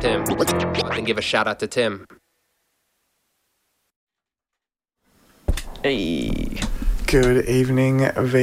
Tim. Then give a shout out to Tim. Hey. Good evening,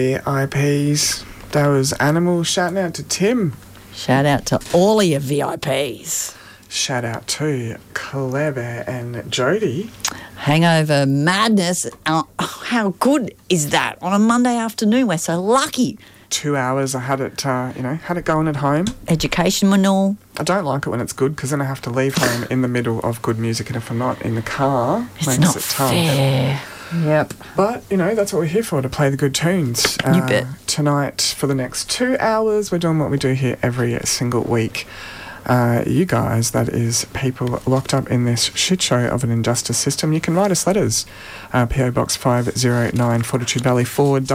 VIPs. That was Animal shouting out to Tim. Shout out to all of your VIPs. Shout out to Clever and Jody. Hangover madness. Oh, how good is that? On a Monday afternoon, we're so lucky. 2 hours. I had it, had it going at home. Educational. I don't like it when it's good because then I have to leave home in the middle of good music, and if I'm not in the car, It's makes not it tough. fair. Yep. But, that's what we're here for, to play the good tunes. You bet. Tonight, for the next 2 hours, we're doing what we do here every single week. You guys, that is people locked up in this shit show of an injustice system, you can write us letters. PO Box 509, Fortitude Valley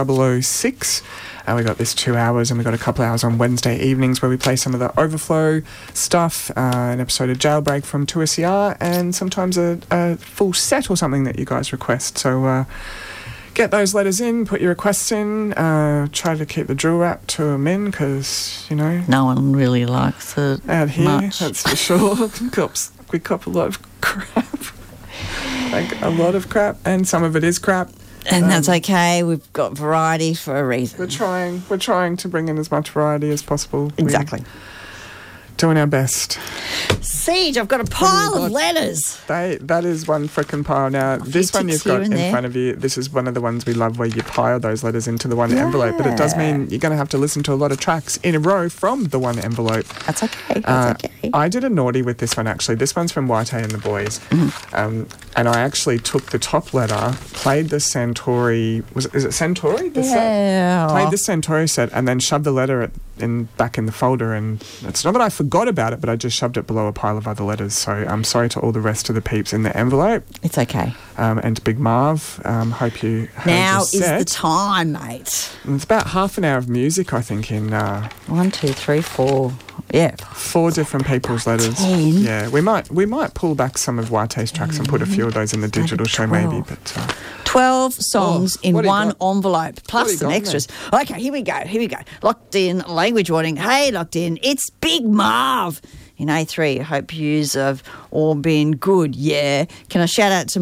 4006. We got this 2 hours, and we got a couple hours on Wednesday evenings where we play some of the overflow stuff, an episode of Jailbreak from 2SER, and sometimes a full set or something that you guys request. So get those letters in, put your requests in, try to keep the drill rap to a min because, No one really likes it out here, much. that's for sure. We cop a lot of crap. Like a lot of crap, and some of it is crap. And that's okay. We've got variety for a reason. We're trying to bring in as much variety as possible. Exactly. Doing our best. Siege, I've got a pile of letters. That is one frickin' pile. Now, this one you've ticks here got and in there. front of you, this is one of the ones we love where you pile those letters into the one envelope, but it does mean you're going to have to listen to a lot of tracks in a row from the one envelope. That's okay. That's okay. I did a naughty with this one, actually. This one's from White and the Boys. And I actually took the top letter, played the Centauri... Is it Centauri? The set? Played the Centauri set and then shoved the letter back in the folder. And it's not that I forgot about it, but I just shoved it below a pile of other letters. So I'm sorry to all the rest of the peeps in the envelope. It's okay. And to Big Marv. Hope you heard Now your is set. the time, mate. And it's about half an hour of music, I think, in... 1, 2, 3, 4. Yeah. 4 different people's letters. 10. Yeah, we might pull back some of Wate's tracks and put a few of those in the digital show, maybe. But 12 songs in what do you one got? envelope, What do plus you some got in extras. Okay, here we go. Locked in, language warning. Hey, locked in. It's Big Marv in A3. Hope yous have all been good. Yeah. Can I shout out to